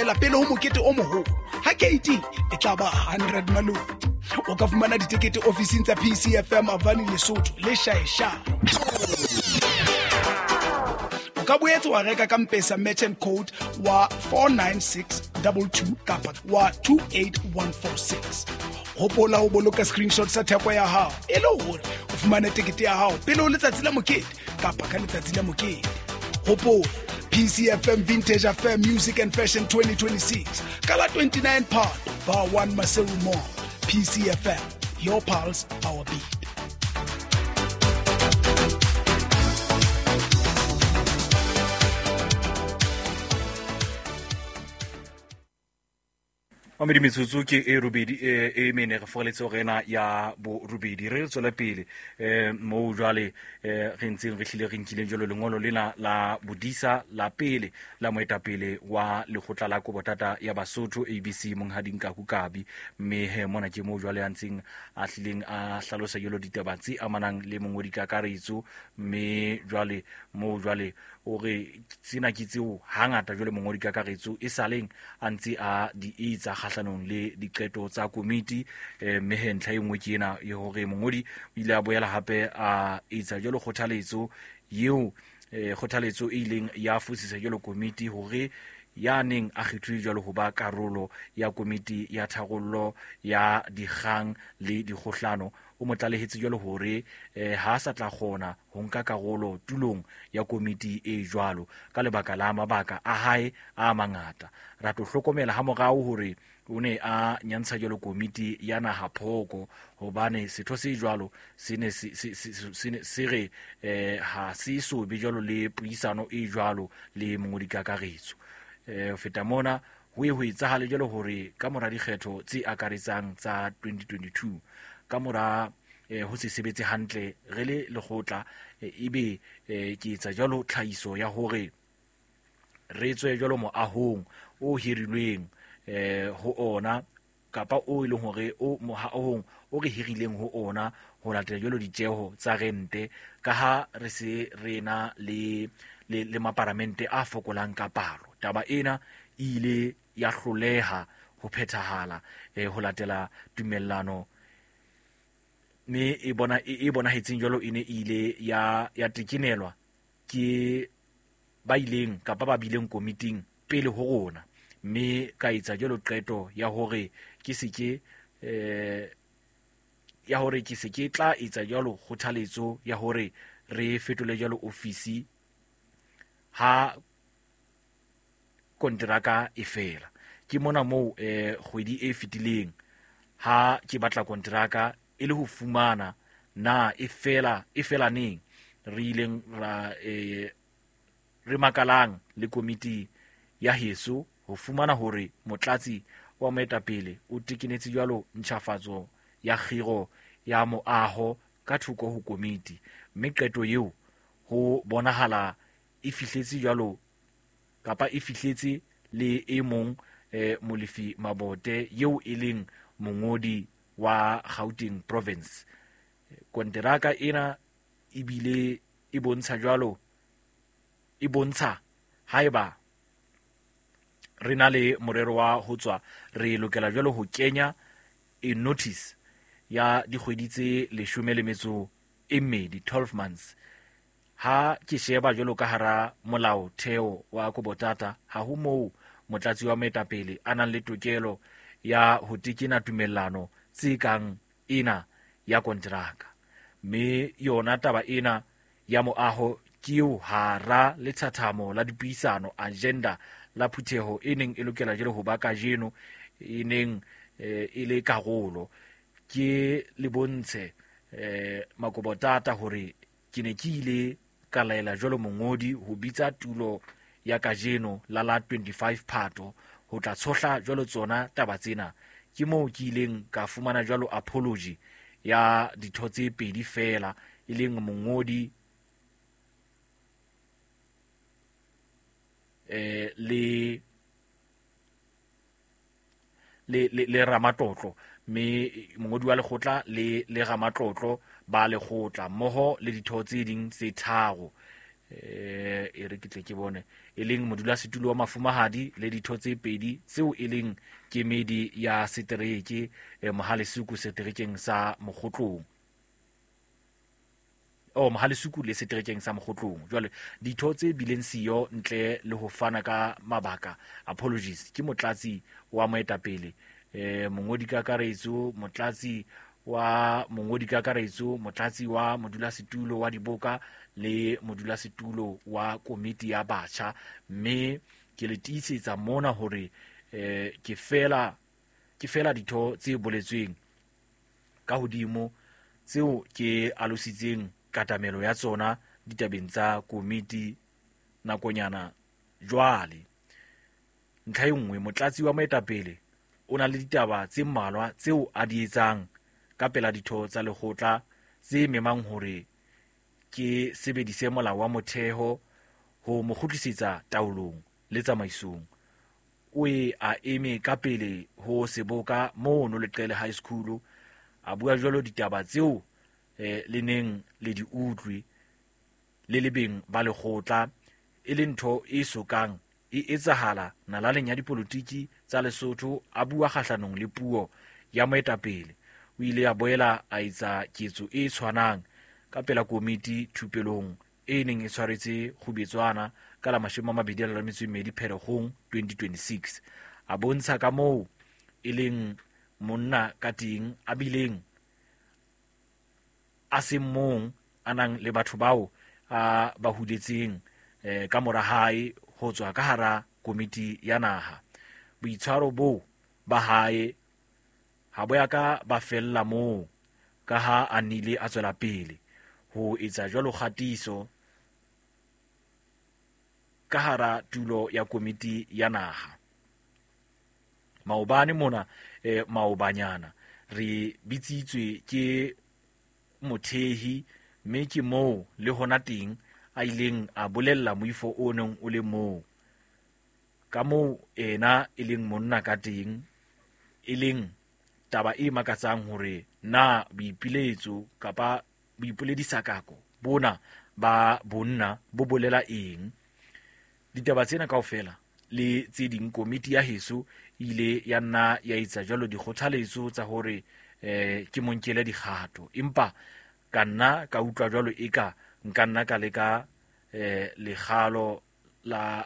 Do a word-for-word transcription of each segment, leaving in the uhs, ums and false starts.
fela pele ho mokete o moholo. Ha gate e tla ba one hundred malone. O ka fumana ditekete ofising tsa P C F M Avani Lesotho le Shaesha. O ka boetse wa reka ka M-Pesa merchant code wa four nine six two two kapa wa two eight one four six. Hopola ho boloka screenshot sa theko ya hao e le hore o fumane tekete ya hao pele o letsatsi la mokete kapa ka letsatsi la mokete. Hopola P C F M Vintage Affair Music and Fashion twenty twenty-six. Kala twenty-nine pound, bar one Maseru Mall. P C F M, your pulse, our beat. Mamedi metsotso ke e robedi e mene re foletse rena ya bo robedi re tswela pele eh mo jwale eh re ntseng re hlile re nkile jolo lengolo lena la bodisa la pele la moetapele wa lekgotla la Kobotata ya Basotho A B C Monghading Kakukabi mme he mona ke mo jwale a ntseng a hlileng a hlalosa yolo ditabatsi amanang le mongodi kakaretso mme jwale mo jwale o re tsena ke tseo hangata jole mongodi kakaretso e saleng a ntse a di itsa kgahlanong le diqeto tsa komiti eh mehe ntlha e nngwe ke ena e hore mongodi o ile a boela hape a itsa jole kgothaletso yeo eh kgothaletso e ileng ya fusisa jole komiti hore ya neng a kgethwe jalo ho ba karolo ya komiti ya tharollo ya dikgang le dikgohlano o motlalehetse jalo hore eh, ha sa tla kgona ho nka karolo tulong ya komiti e jwalo ka lebaka la mabaka a hae a mangata ra tlo hlokomela ha morao hore o ne a nyantsha jalo komiti ya naha phoko hobane setho se jwalo se ne se re eh, ha se so be jalo le puisano e jwalo le mongodi kakaretso eh feta mona ho e ho itsahale jalo hore ka mora dikgetho tse akaretsang tsa twenty twenty-two ka mora eh ho se sebetse hantle re le lekgotla ebe eh ke etsa jalo tlhaiso ya hore re tswe jalo mo ahong o hirilweng eh ho ona kapa o ile hore o mohaong o re hirileng ho ona ho latela jalo ditjeho tsa rente ka ha re se rena le le, le maparamente a fokolang ka palo taba ena ile ya hloleha ho phethahala eh ho latela tumellano me e bona e bona hetseng jalo ine ile ya ya tikinelwa ke ba ileng kapa ba bileng komiting pele ho rona me ka itsa jalo qeto ya hore ke seke eh ya hore ke seke tla itsa jalo khothaletso ya hore re fetole jalo ofisi ha kontraka e fela ke mona mo eh kgwedi e fetileng ha ke batla kontraka e le ho fumana na e fela e fela neng re ileng ra eh re makalang le komiti ya heso ho fumana hore motlatsi wa moetapele o tikinetse jwalo ntjhafatso ya khiro ya moaho ka thuko ho komiti mme qeto eo ho bonahala e fihletse jwalo kapa e fihletse le e mong eh Molefi Mabote yeo e leng mongodi wa Gauteng province kontraka ena e bile e bontsha jwalo e bontsha haeba rena le morero wa ho tswa re lokela jwalo ho kenya e notice ya dikgwedi tse leshome le metso e mmedi twelve months ha ke sheba jwalo ka hara molao theo wa Kobotata ha ho moo motlatsi wa moetapele a nang le tokelo ya ho tikina tumellano tse kang ena ya kontraka me yona taba ena ya moaho ke ho hara le thathamo la dipuisano agenda la phutheho e neng e lokela jelo ho ba ka jeno e neng e le karolo ke le bontshe eh Makobotata hore ke ne ke ile ka laela jolo mongodi ho bitsa tulo ya kajeno la la twenty-five Phato ho tla tshohla jolo tsona taba tsena ke moo ke ileng ka fumana jolo apology ya dithotse pedi fela e leng mongodi eh le le le, le Ramatlotlo me mongodi wa lekgotla le le Ramatlotlo ba lekgotla moho le dithotse ding tse tharo eh e re kitle ke bone e leng modulasetulo wa Mafumahadi le ditho tse pedi tseo e leng kemedi ya setereke eh, Mohalesuku seterekeng sa Mokgotlong o Mohalesuku le seterekeng sa Mokgotlong. Jwale ditho tse bileng siyo ntle le ho fana ka mabaka apologies ke motlatsi wa moetapele eh mongodi kakaretso motlatsi wa mongodi kakaretso motlatsi wa modulasetulo wa Diboka le modulasetulo wa komiti ya batjha, mme ke le tiisetsa mona hore eh ke fela ke fela ditho tse boletsweng ka hodimo tseo ke alositseng katamelo ya tsona ditabeng tsa komiti nakonyana. Jwale ntlha e nngwe motlatsi wa moetapele o na le ditaba tse mmalwa tseo a di etsang ka pela ditho tsa lekgotla tse memang hore ke sebedise molao wa motheo ho mo kgutlisetsa taolong le tsamaisong. O e a eme ka pele ho Seboka mono Leqele High School a bua jwalo ditaba tseo eh, le neng le di utlwi le lebeng ba lekgotla e le ntho e sokang e etsahala nalaleng ya dipolotiki tsa Lesotho. A bua kgahlanong le puo ya moetapele. O ile a boela a etsa ketso e tshwanang ka pela komiti thupelong e neng e tshwaretse Khubetswana ka la mashome a mabedi a metso Pherekgong twenty twenty-six. A bontsha ka moo e leng monna ka teng a bileng a se mong anang le batho bao a ba hudetseng eh, ka mora hae ho tswa ka hara komiti ya naha. Boitshwaro bo ba hae ha boya ka ba fella moo ka ha a nile a tswela pele ho etsa jwalo kgatiso ka hara tulo ya komiti ya naha. Maobane mona eh, maobanyana re bitsitswe ke mothehi, mme ke moo le hona teng a ileng a bolella moifo o neng o le moo ka moo ena e leng monna ka teng, e leng taba e makatsang hore na boipiletso kapa boipoledisakako bona ba bonna bo bolela eng. Ditaba tsena kaofela le tse ding komiti ya heso ile ya nna ya etsa jwalo dikgothaletso tsa hore eh ke monkele dikgato, empa ka nna ka utlwa jwalo eka nka nna ka leka eh legalo la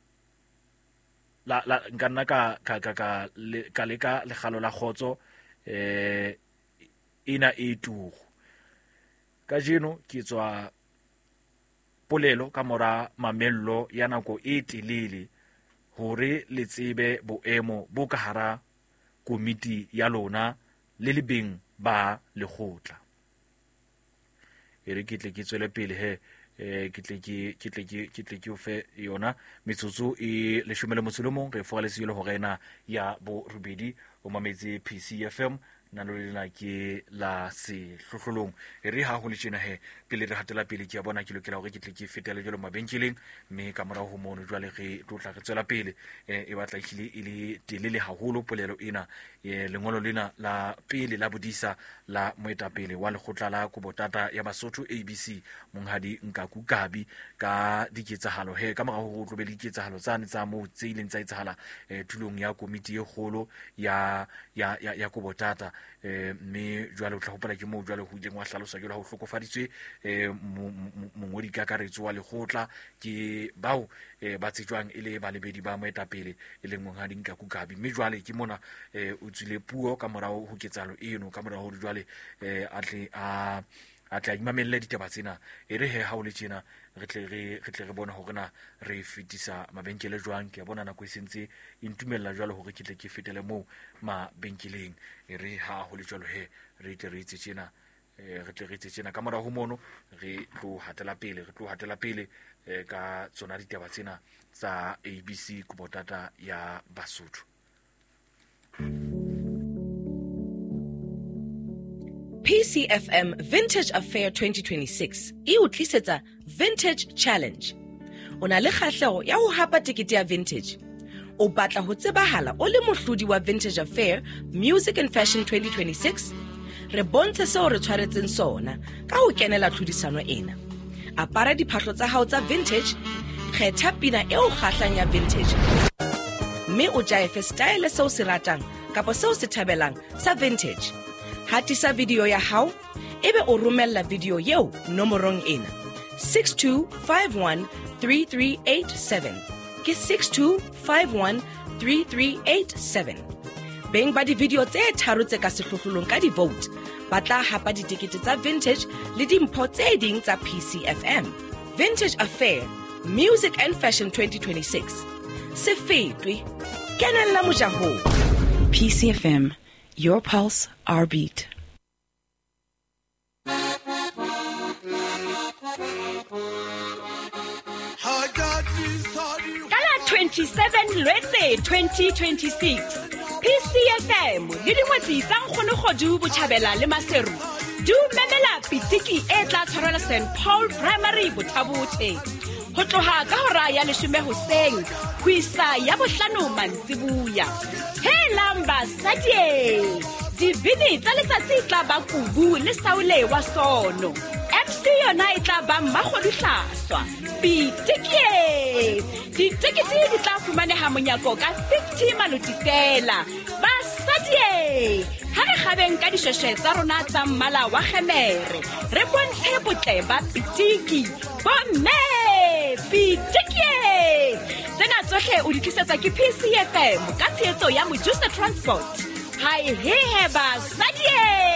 la la nka nna ka ka ka ka le, ka leka legalo la khotso eh ina e tugo ka jeno ke tswa polelo ka mora mamello ya nako e telele hore le tsebe boemo bo ka hara komiti ya lona le lebeng ba lekgotla. E re ke tle ke tswele pele he eh ke tle ke ke tle ke ke tle ke o fe yona metsotso e leshome le motso le mong re foga le sile ho rena ya bo rubedi o mametse P C F M nalo lena ke la se hlohlolong. E re ha ho le tjena he pele re hatela pele ke ya bona ke lokela hore ke tle ke fetele jalo mabenkeleng, mme ka mora ho mono jwale re tlotla re tswela pele e batla ile ile telele haholo polelo ena e lengolo lena la pele la bodisa la moetapele wa lekgotla la Kubotata ya Basotho A B C Monghadi Nkaku Kabi ka diketsahalo he ka mora ho tlobe diketsahalo tsane tsa mo tse ileng tsa etsahala e tulong ya komiti e kgolo ya ya ya, ya Kubotata eh me jwale o tla hopola ke mo jwale ho ileng wa hlalosa jwale ha o hlokofaditswe eh mongodi kakaretso wa lekgotla ke bao eh ba tsejwang ile ba lebedi ba moetapele e leng Monghadi Nkaku Kabi, mme jwale ke mona eh o tsile puo ka morao ho ketsalo eno ka morao ho jwale eh atle a atla imamelle ditaba tsena. E re he ha o le tjena re tle re re tle re bona hore na re fetisa mabenkele jwang. Ke bona nako e sentse intumella jwale hore ke tle ke fetele mo mabenkeleng. E re ha ho le jwalo he re tle re itse tjena eh re tle re itse tjena ka mora ho mono re tlo hatela pele re tlo hatela pele eh ka tsona ditaba tsena tsa A B C Kubotata ya Basotho. P C F M Vintage Affair twenty twenty-six e o tlisetsa Vintage Challenge. O na le kgahleho ya ho hapa tikete ya Vintage. O batla ho tsebahala o le mohlodi wa Vintage Affair Music and Fashion twenty twenty-six? Re bontshe seo re tshwaretseng sona ka ho kenela tlhodisano ena. apara diphahlo tsa hao tsa vintage, kgetha pina eo kgahlang ya vintage, mme o jaife style seo se ratang kapa seo se thabelang sa vintage. Hatisa video ya hao, ebe o romella video yeo nomorong ena six two five one three three eight seven ke six two five one three three eight seven. Beng ba di video tse tharo tse ka sehlohlolong ka di vote ba tla hapa ditikete tsa vintage le dimpho tse ding tsa P C F M. Vintage Affair, Music and Fashion twenty twenty-six. Se fetwe, kenella mojahong. P C F M, your pulse, our beat. twenty-seven Lwetse twenty twenty-six P C F M le dingwetsi tsa nkgono godu botjhabela le maseru du memela pitiki e tla tshwarela Saint Paul Primary Bothabothe ho tloha ka hora ya leshome hoseng ho isa ya bohlano mantsibuya. Helamba sadie dibini tsa letsatsi tla ba kubu le saule wa sono. M C yona e tla ba Mmakgodihlaswa. Pitiki ditikiti di tla fumaneha monyako ka fifty maluti fela. Basadie ha re gabeng ka dishweshwe tsa rona tsa mmala wa kgemere re bontshe botle ba pitiki bomme pitiki tsena tsohle o di tlisetsa ke P C F M ka tshehetso ya Mojusa Transport. Hai he he basadie.